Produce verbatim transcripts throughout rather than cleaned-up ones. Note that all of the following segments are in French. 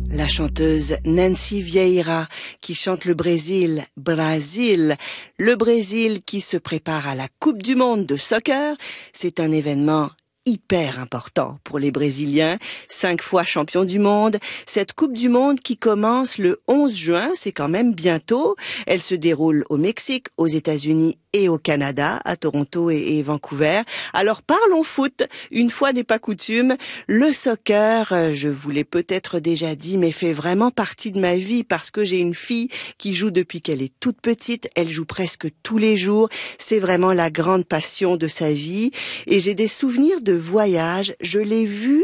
La chanteuse Nancy Vieira qui chante le Brésil, Brasil. Le Brésil qui se prépare à la Coupe du monde de soccer, c'est un événement hyper important pour les Brésiliens, cinq fois champions du monde. Cette Coupe du monde qui commence le onze juin, c'est quand même bientôt. Elle se déroule au Mexique, aux États-Unis et au Canada, à Toronto et, et Vancouver. Alors parlons foot, une fois n'est pas coutume. Le soccer, je vous l'ai peut-être déjà dit, mais fait vraiment partie de ma vie parce que j'ai une fille qui joue depuis qu'elle est toute petite. Elle joue presque tous les jours. C'est vraiment la grande passion de sa vie. Et j'ai des souvenirs de voyage. Je l'ai vue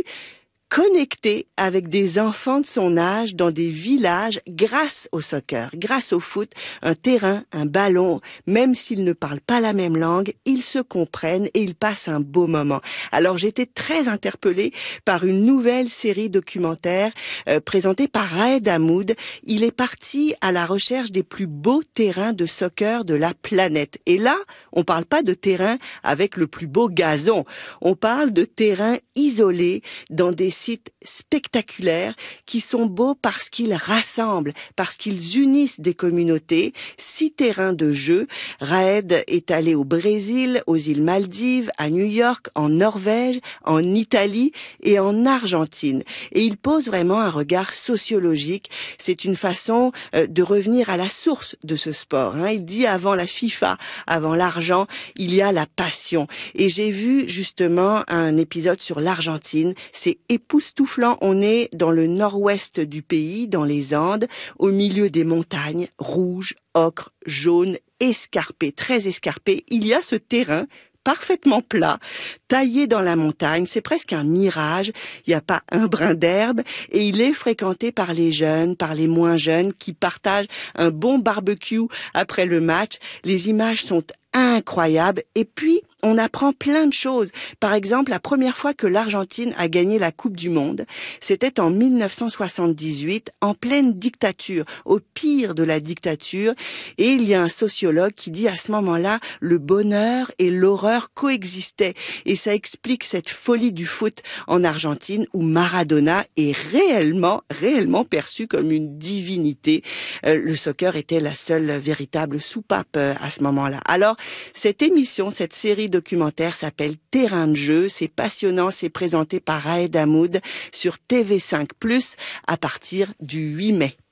connecté avec des enfants de son âge dans des villages grâce au soccer, grâce au foot, un terrain, un ballon, même s'ils ne parlent pas la même langue, ils se comprennent et ils passent un beau moment. Alors j'étais très interpellée par une nouvelle série documentaire euh, présentée par Raed Hamoud. Il est parti à la recherche des plus beaux terrains de soccer de la planète. Et là, on parle pas de terrain avec le plus beau gazon. On parle de terrains isolés dans des sites spectaculaires qui sont beaux parce qu'ils rassemblent, parce qu'ils unissent des communautés. Six terrains de jeu. Raed est allé au Brésil, aux îles Maldives, à New York, en Norvège, en Italie et en Argentine. Et il pose vraiment un regard sociologique. C'est une façon euh, de revenir à la source de ce sport. Hein. Il dit avant la FIFA, avant l'argent, il y a la passion. Et j'ai vu justement un épisode sur l'Argentine. C'est époustouflant. On est dans le nord-ouest du pays, dans les Andes, au milieu des montagnes rouges, ocre, jaunes, escarpées, très escarpées. Il y a ce terrain parfaitement plat, taillé dans la montagne. C'est presque un mirage. Il n'y a pas un brin d'herbe et il est fréquenté par les jeunes, par les moins jeunes qui partagent un bon barbecue après le match. Les images sont incroyables. Et puis, on apprend plein de choses. Par exemple, la première fois que l'Argentine a gagné la Coupe du Monde, c'était en mille neuf cent soixante-dix-huit, en pleine dictature, au pire de la dictature. Et il y a un sociologue qui dit à ce moment-là, le bonheur et l'horreur coexistaient. Et ça explique cette folie du foot en Argentine où Maradona est réellement, réellement perçu comme une divinité. Euh, le soccer était la seule véritable soupape euh, à ce moment-là. Alors, cette émission, cette série documentaire s'appelle Terrain de jeu. C'est passionnant, c'est présenté par Raed Hamoud sur T V cinq plus à partir du huit mai.